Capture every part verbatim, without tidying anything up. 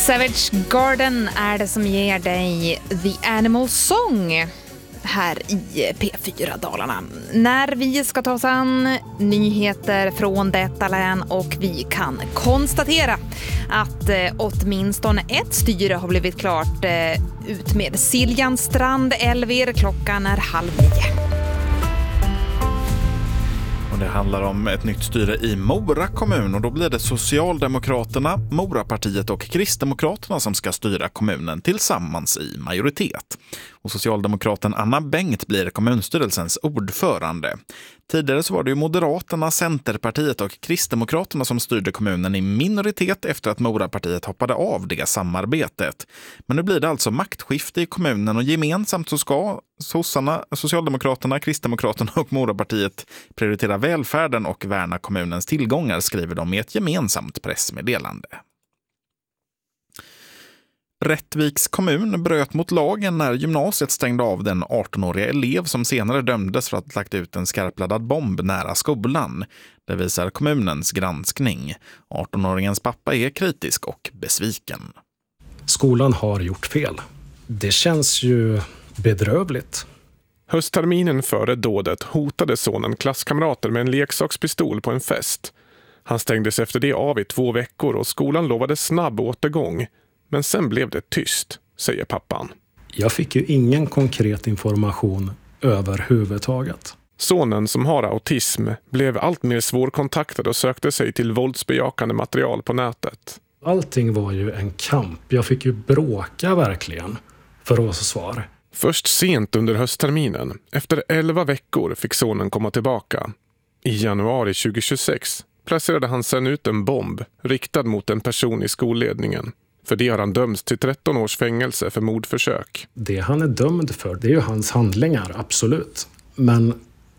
Savage Garden är det som ger dig The Animal Song här i P fyra Dalarna. När vi ska ta oss an nyheter från detta län och vi kan konstatera att eh, åtminstone ett styre har blivit klart eh, ut med Siljanstrand, Elvir. Klockan är halv nio. Och det handlar om ett nytt styre i Mora kommun och då blir det Socialdemokraterna, Morapartiet och Kristdemokraterna som ska styra kommunen tillsammans i majoritet. Och Socialdemokraten Anna Bengt blir kommunstyrelsens ordförande. Tidigare så var det ju Moderaterna, Centerpartiet och Kristdemokraterna som styrde kommunen i minoritet efter att Morapartiet hoppade av det samarbetet. Men nu blir det alltså maktskifte i kommunen och gemensamt så ska sossarna, Socialdemokraterna, Kristdemokraterna och Morapartiet prioritera välfärden och värna kommunens tillgångar, skriver de i ett gemensamt pressmeddelande. Rättviks kommun bröt mot lagen när gymnasiet stängde av den arton-åriga elev som senare dömdes för att ha lagt ut en skarpladdad bomb nära skolan. Det visar kommunens granskning. arton-åringens pappa är kritisk och besviken. Skolan har gjort fel. Det känns ju bedrövligt. Höstterminen före dådet hotade sonen klasskamrater med en leksakspistol på en fest. Han stängdes efter det av i två veckor och skolan lovade snabb återgång. Men sen blev det tyst, säger pappan. Jag fick ju ingen konkret information överhuvudtaget. Sonen som har autism blev allt mer svårkontaktad och sökte sig till våldsbejakande material på nätet. Allting var ju en kamp. Jag fick ju bråka verkligen för att få svar. Först sent under höstterminen, efter elva veckor, fick sonen komma tillbaka. I januari tjugohundratjugosex placerade han sen ut en bomb riktad mot en person i skolledningen. För det har han dömts till tretton års fängelse för mordförsök. Det han är dömd för, det är ju hans handlingar, absolut. Men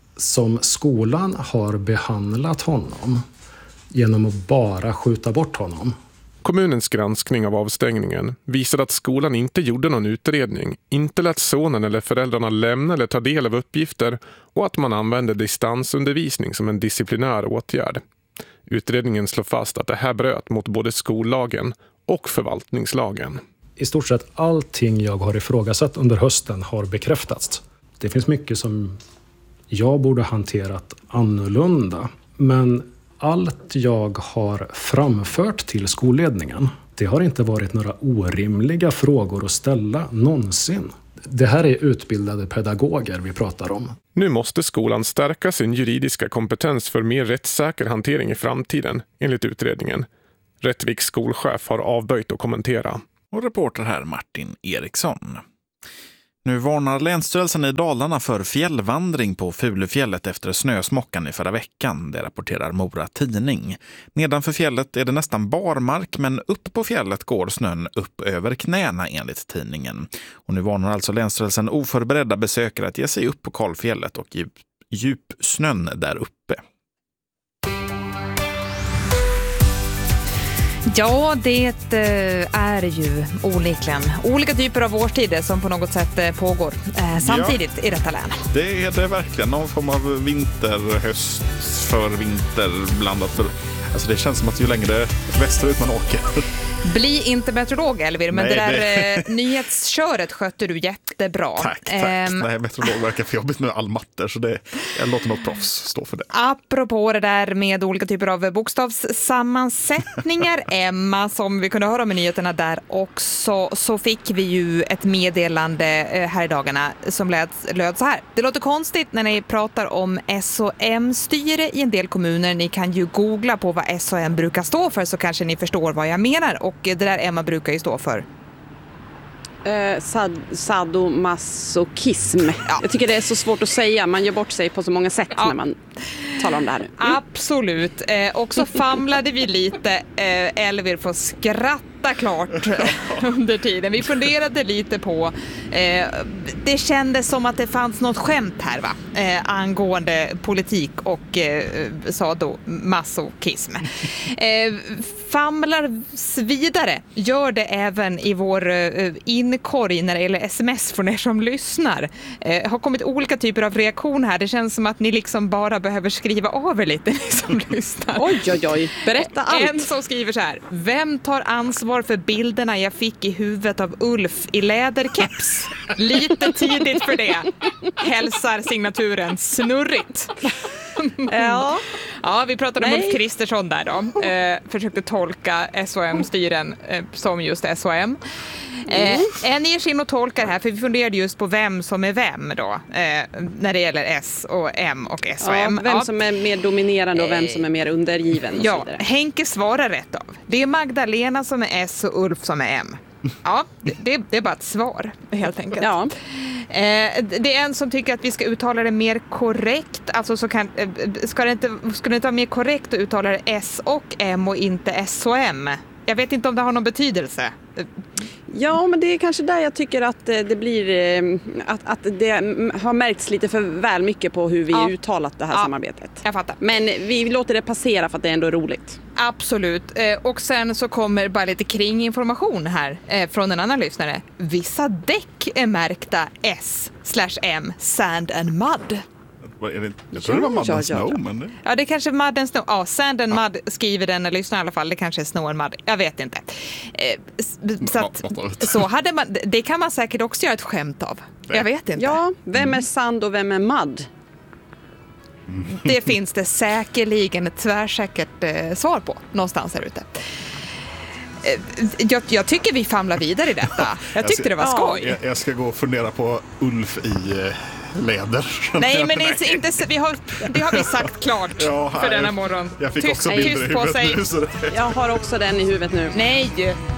som skolan har behandlat honom genom att bara skjuta bort honom. Kommunens granskning av avstängningen visade att skolan inte gjorde någon utredning, inte lät sonen eller föräldrarna lämna eller ta del av uppgifter och att man använde distansundervisning som en disciplinär åtgärd. Utredningen slår fast att det här bröt mot både skollagen och förvaltningslagen. I stort sett allting jag har ifrågasatt under hösten har bekräftats. Det finns mycket som jag borde hanterat annorlunda. Men allt jag har framfört till skolledningen, det har inte varit några orimliga frågor att ställa någonsin. Det här är utbildade pedagoger vi pratar om. Nu måste skolan stärka sin juridiska kompetens för mer rättssäker hantering i framtiden, enligt utredningen. Rättviks skolchef har avböjt att kommentera. Och reporter här Martin Eriksson. Nu varnar Länsstyrelsen i Dalarna för fjällvandring på Fulufjället efter snösmockan i förra veckan. Det rapporterar Mora Tidning. Nedanför fjället är det nästan barmark, men upp på fjället går snön upp över knäna enligt tidningen. Och nu varnar alltså Länsstyrelsen oförberedda besökare att ge sig upp på kalfjället och djup, djupsnön där uppe. Ja, det är ju olikligen olika typer av årstider som på något sätt pågår eh, samtidigt ja, i detta län. Det är det verkligen. Någon form av vinter, höst, förvinter blandat. För, alltså det känns som att ju längre västerut man åker. Bli inte meteorolog, Elvir, men Nej, det där det... Eh, nyhetsköret skötte du jättebra. Tack, tack. Um, Nej, meteorolog verkar för jobbigt med all matter, så det, jag låter något proffs stå för det. Apropå det där med olika typer av bokstavssammansättningar, Emma, som vi kunde höra om i nyheterna där också, så fick vi ju ett meddelande här i dagarna som löd, löd så här. Det låter konstigt när ni pratar om S O M-styre i en del kommuner. Ni kan ju googla på vad S O M brukar stå för, så kanske ni förstår vad jag menar. Och det där Emma brukar ju stå för. Eh, sad- sadomasochism. Ja. Jag tycker det är så svårt att säga. Man gör bort sig på så många sätt ja. när man talar om det här. Mm. Absolut. Eh, och så famlade vi lite. Eh, Elvir får skratta klart under tiden. Vi funderade lite på eh, det kändes som att det fanns något skämt här, va? Eh, angående politik och eh, sadomasochism. Eh, famlar vidare gör det även i vår eh, inkorg när det gäller sms från er som lyssnar. Eh, har kommit olika typer av reaktion här. Det känns som att ni liksom bara behöver skriva skriva av er lite ni som lyssnar. Oj, oj, oj. Berätta allt. En som skriver så här: vem tar ansvar för bilderna jag fick i huvudet av Ulf i läderkeps? Lite tidigt för det. Hälsar signaturen Snurrigt. Ja. Ja, vi pratade Nej. om Ulf Kristersson där då. Eh, försökte tolka S O M-styren eh, som just S O M. Eh, en ger sig in och tolkar här, för vi funderade just på vem som är vem då, eh, när det gäller S och M och S och M. Ja, vem Ja. som är mer dominerande och vem som är mer undergiven och så Ja, vidare. Henke svarar rätt av. Det är Magdalena som är S och Ulf som är M. Ja, det, det, det är bara ett svar helt enkelt. Ja. Eh, det är en som tycker att vi ska uttala det mer korrekt. Alltså så kan, eh, ska det inte, skulle det inte vara mer korrekt att uttala det S och M och inte S och M? Jag vet inte om det har någon betydelse. Ja, men det är kanske där jag tycker att eh, det blir eh, att, att det mm, har märkts lite för väl mycket på hur vi Ja. uttalat det här Ja. samarbetet. Jag fattar. Men vi låter det passera för att det är ändå roligt. Absolut. Eh, och sen så kommer bara lite kringinformation här eh, från en annan lyssnare. Vissa däck är märkta S slash M, sand and mud. Vad är det? Jag tror det var Ja, Mud ja, and ja, Snow. ja. Men det... Ja, det kanske är mud and snow. Ja, sand and mud skriver den lyssnaren i alla fall. Det kanske är snow and mud. Jag vet inte. Eh, s- så, att, Ja, något. så hade man, det kan man säkert också göra ett skämt av. Jag vet inte. Ja, vem är sand och vem är mud? Det finns det säkerligen ett tvärsäkert eh, svar på någonstans här ute. Eh, jag, jag tycker vi famlar vidare i detta. Jag tyckte det var skoj. Jag, jag ska gå och fundera på Ulf i eh, läder. Nej, men det är inte, vi har, det har vi sagt klart Ja, för jag- denna morgon. Jag fick Tyst- också bilder tyst i på huvudet sig. nu. Så det... Jag har också den i huvudet nu. Nej,